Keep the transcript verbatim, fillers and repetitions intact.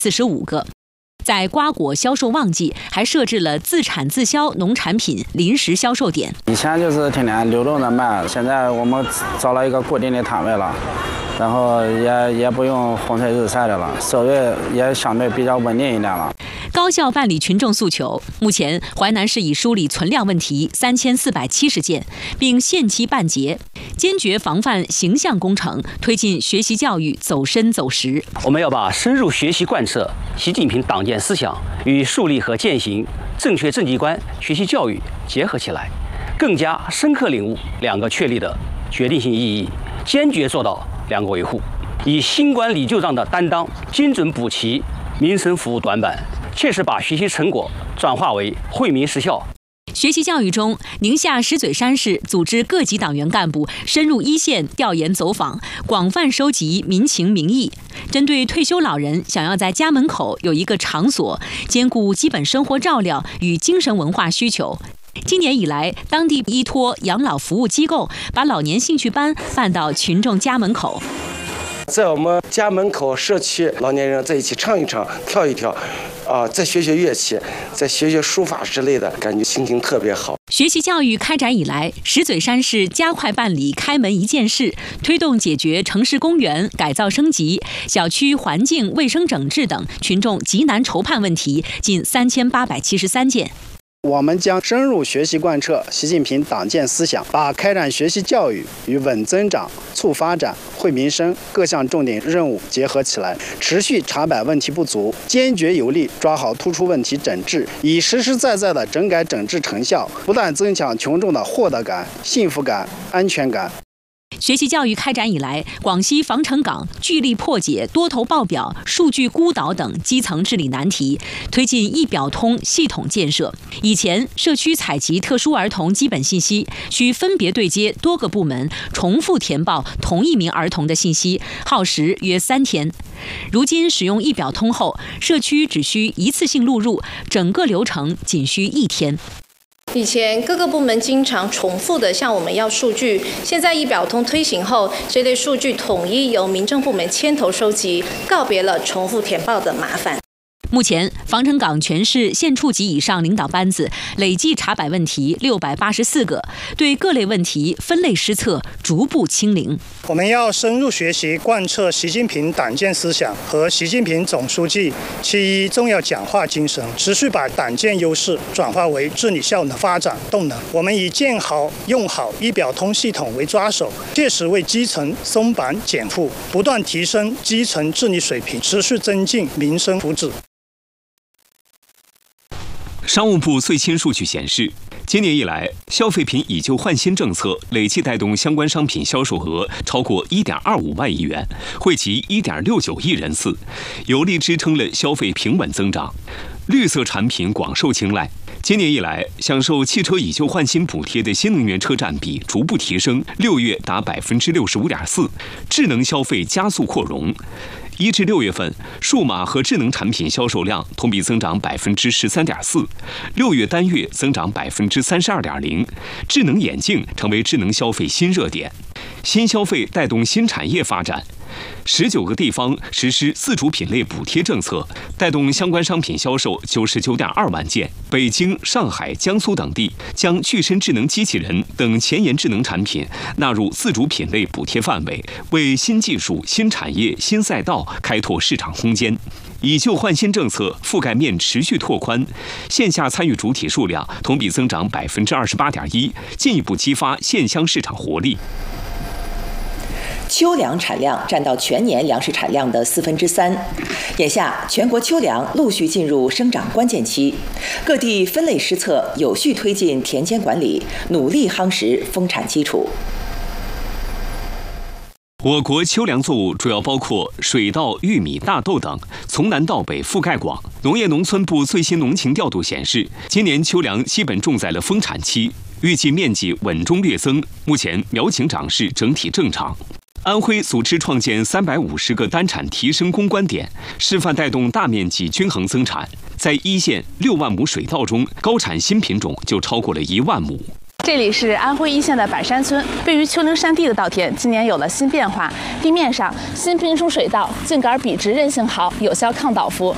四十五个。在瓜果销售旺季，还设置了自产自销农产品临时销售点。 以前就是天天流动的卖，现在我们找了一个固定的摊位了，然后也也不用风吹日晒的了，收益也相对比较稳定一点了。 高效办理群众诉求。目前，淮南市已梳理存量问题三千四百七十件，并限期办结，坚决防范形象工程，推进学习教育走深走实。 我们要把深入学习贯彻习近平党建思想与树立和践行正确政绩观学习教育结合起来，更加深刻领悟两个确立的决定性意义，坚决做到两个维护，以新冠李旧账的担当，精准补齐民生服务短板，切实把学习成果转化为惠民实效。 学习教育中，宁夏石嘴山市组织各级党员干部深入一线调研走访，广泛收集民情民意。针对退休老人想要在家门口有一个场所，兼顾基本生活照料与精神文化需求，今年以来，当地依托养老服务机构，把老年兴趣班办到群众家门口。 在我们家门口社区，老年人在一起唱一唱、跳一跳，啊，再学学乐器，再学学书法之类的，感觉心情特别好。 学习教育开展以来，石嘴山市加快办理开门一件事，推动解决城市公园改造升级、小区环境卫生整治等群众急难愁盼问题近三千八百七十三件。 我们将深入学习贯彻习近平党建思想，把开展学习教育与稳增长、促发展、惠民生各项重点任务结合起来，持续查摆问题不足，坚决有力抓好突出问题整治，以实实在在的整改整治成效，不断增强群众的获得感、幸福感、安全感。 学习教育开展以来，广西防城港聚力破解多头报表、数据孤岛等基层治理难题，推进一表通系统建设。以前，社区采集特殊儿童基本信息需分别对接多个部门，重复填报同一名儿童的信息，耗时约三天。如今使用一表通后，社区只需一次性录入，整个流程仅需一天。 以前各个部门经常重复的向我们要数据，现在一表通推行后，这类数据统一由民政部门牵头收集，告别了重复填报的麻烦。 目前，防城港全市县处级以上领导班子累计查摆问题六百八十四个，对各类问题分类施策，逐步清零。 我们要深入学习贯彻习近平党建思想和习近平总书记其一重要讲话精神，持续把党建优势转化为治理效能发展动能。我们以建好用好一表通系统为抓手，切实为基层松绑减负，不断提升基层治理水平，持续增进民生福祉。 商务部最新数据显示，今年以来，消费品以旧换新政策累计带动相关商品销售额超过 一点二五万亿元，惠及 一点六九亿人次，有力支撑了消费平稳增长。绿色产品广受青睐。今年以来，享受汽车以旧换新补贴的新能源车占比逐步提升，六月达百分之六十五点四，智能消费加速扩容。一至六月份，数码和智能产品销售量同比增长百分之十三点四，六月单月增长百分之三十二点零。智能眼镜成为智能消费新热点，新消费带动新产业发展。十九个地方实施自主品类补贴政策，带动相关商品销售九十九点二万件。北京、上海、江苏等地将具身智能机器人等前沿智能产品纳入自主品类补贴范围，为新技术、新产业、新赛道开拓市场空间。以旧换新政策覆盖面持续拓宽，线下参与主体数量同比增长百分之二十八点一，进一步激发线乡市场活力。 秋粮产量占到全年粮食产量的四分之三，眼下全国秋粮陆续进入生长关键期，各地分类施策，有序推进田间管理，努力夯实丰产基础。 我国秋粮作物主要包括水稻、玉米、大豆等，从南到北覆盖广。农业农村部最新农情调度显示，今年秋粮基本种在了丰产期，预计面积稳中略增，目前苗情长势整体正常。安徽组织创建三百五十个单产提升攻关点，示范带动大面积均衡增产。在一线六万亩水稻中，高产新品种就超过了一万亩。 这里是安徽一线的百山村，位于丘陵山地的稻田今年有了新变化。地面上新品种水稻茎秆笔直韧性好，有效抗倒伏，